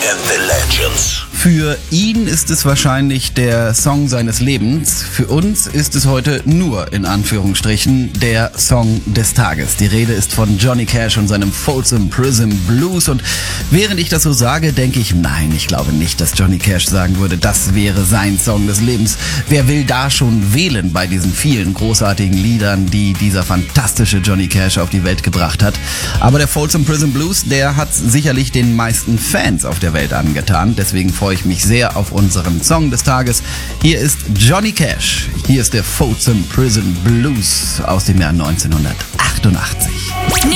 and the Legends. Für ihn ist es wahrscheinlich der Song seines Lebens. Für uns ist es heute nur, in Anführungsstrichen, der Song des Tages. Die Rede ist von Johnny Cash und seinem Folsom Prison Blues. Und während ich das so sage, denke ich, nein, ich glaube nicht, dass Johnny Cash sagen würde, das wäre sein Song des Lebens. Wer will da schon wählen bei diesen vielen großartigen Liedern, die dieser fantastische Johnny Cash auf die Welt gebracht hat? Aber der Folsom Prison Blues, der hat sicherlich den meisten Fans auf der Welt angetan. Deswegen freue ich mich sehr auf unseren Song des Tages. Hier ist Johnny Cash. Hier ist der Folsom Prison Blues aus dem Jahr 1988.